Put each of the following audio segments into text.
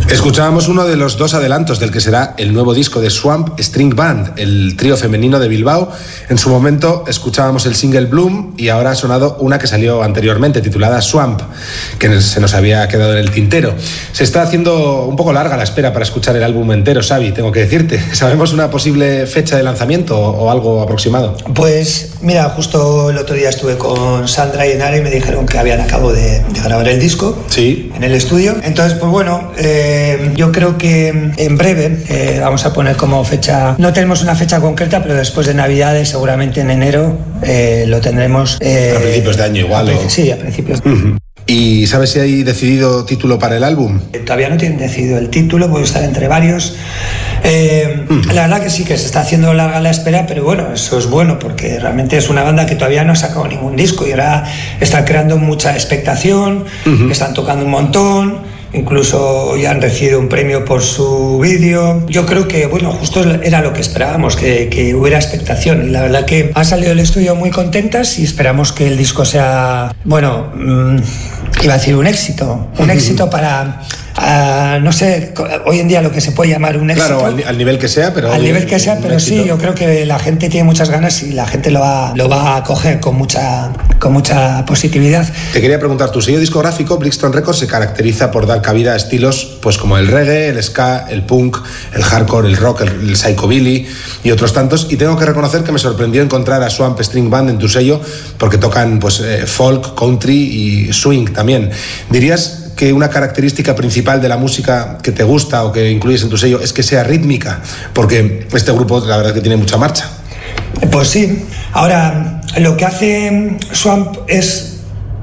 Escuchábamos uno de los dos adelantos del que será el nuevo disco de Swamp String Band, el trío femenino de Bilbao. En su momento escuchábamos el single Bloom y ahora ha sonado una que salió anteriormente, titulada Swamp, que se nos había quedado en el tintero. Se está haciendo un poco larga la espera para escuchar el álbum entero, Xavi, tengo que decirte. ¿Sabemos una posible fecha de lanzamiento o algo aproximado? Pues mira, justo el otro día estuve con Sandra y Enara y me dijeron que habían acabado de grabar el disco. Sí. En el estudio. Entonces, pues bueno, yo creo que en breve vamos a poner como fecha, no tenemos una fecha concreta, pero después de Navidades, seguramente en enero, lo tendremos. A principios de año igual. Sí, a principios. ¿Y sabes si hay decidido título para el álbum? Todavía no tienen decidido el título, puede estar entre varios. La verdad que sí, que se está haciendo larga la espera, pero bueno, eso es bueno porque realmente es una banda que todavía no ha sacado ningún disco y ahora está creando mucha expectación, están tocando un montón. Incluso ya han recibido un premio por su vídeo. Yo creo que, bueno, justo era lo que esperábamos, que hubiera expectación. Y la verdad que han salido del estudio muy contentas y esperamos que el disco sea, bueno, iba a decir un éxito. Un éxito para... no sé, hoy en día lo que se puede llamar un éxito. Claro, al nivel que sea, pero... Al nivel que sea, pero sí, yo creo que la gente tiene muchas ganas y la gente lo va a acoger con mucha positividad. Te quería preguntar, tu sello discográfico, Brixton Records, se caracteriza por dar cabida a estilos pues como el reggae, el ska, el punk, el hardcore, el rock, el psychobilly y otros tantos, y tengo que reconocer que me sorprendió encontrar a Swamp String Band en tu sello porque tocan pues folk, country y swing también. ¿Dirías que una característica principal de la música que te gusta o que incluyes en tu sello es que sea rítmica? Porque este grupo la verdad es que tiene mucha marcha. Pues sí. Ahora, lo que hace Swamp es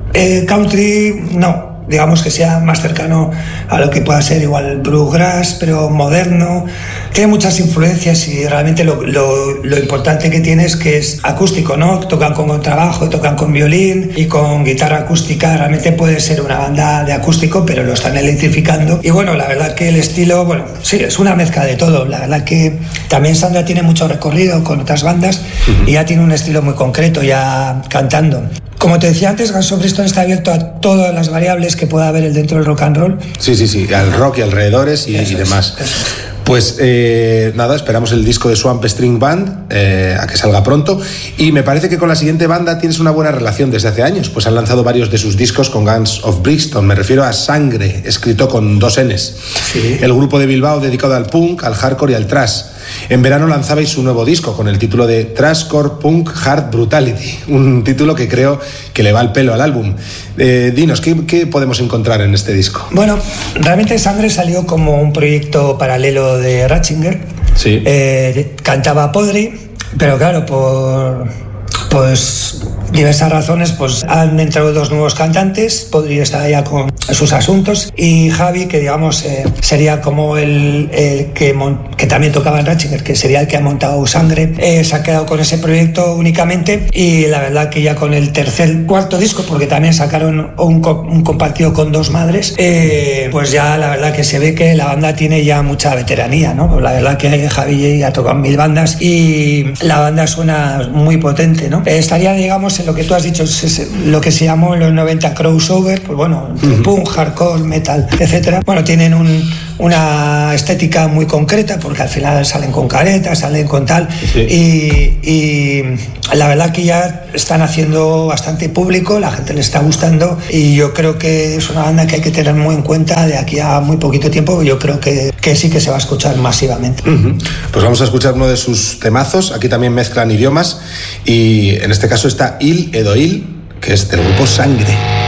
country, no, digamos que sea más cercano a lo que pueda ser igual bluegrass, pero moderno. Tiene muchas influencias y realmente lo importante que tiene es que es acústico, ¿no? Tocan con contrabajo, tocan con violín y con guitarra acústica. Realmente puede ser una banda de acústico, pero lo están electrificando. Y bueno, la verdad que el estilo, bueno, sí, es una mezcla de todo. La verdad que también Sandra tiene mucho recorrido con otras bandas y ya tiene un estilo muy concreto ya cantando. Como te decía antes, Guns N' Brixton está abierto a todas las variables que pueda haber dentro del rock and roll. Sí, al rock y alrededores y demás. Pues nada, esperamos el disco de Swamp String Band a que salga pronto, y me parece que con la siguiente banda tienes una buena relación desde hace años, pues han lanzado varios de sus discos con Guns of Brixton. Me refiero a Sangre, escrito con 2 Ns. Sí. El grupo de Bilbao dedicado al punk, al hardcore y al thrash. En verano lanzabais su nuevo disco con el título de Thrashcore Punk Hard Brutality, un título que creo que le va al pelo al álbum. Dinos, ¿qué podemos encontrar en este disco? Bueno, realmente Sangre salió como un proyecto paralelo de Ratzinger. Sí. Cantaba Podri, pero claro, por pues diversas razones, pues han entrado 2 nuevos cantantes. Podri está ya con sus asuntos, y Javi, que digamos sería como el que también tocaba en Ratzinger, que sería el que ha montado Sangre, se ha quedado con ese proyecto únicamente. Y la verdad que ya con el cuarto disco, porque también sacaron un compartido con 2 madres, pues ya la verdad que se ve que la banda tiene ya mucha veteranía, ¿no? Pues la verdad que Javi ya ha tocado 1000 bandas y la banda suena muy potente, ¿no? Estaría, digamos, en lo que tú has dicho, lo que se llamó en los 90 crossover, pues bueno, punk, hardcore, metal, etcétera. Bueno, tienen una estética muy concreta, porque al final salen con caretas, salen con tal, sí. y la verdad que ya están haciendo bastante público, la gente le está gustando, y yo creo que es una banda que hay que tener muy en cuenta de aquí a muy poquito tiempo. Yo creo que sí que se va a escuchar masivamente. Pues vamos a escuchar uno de sus temazos. Aquí también mezclan idiomas, y en este caso está Il Edoil, que es del grupo Sangre.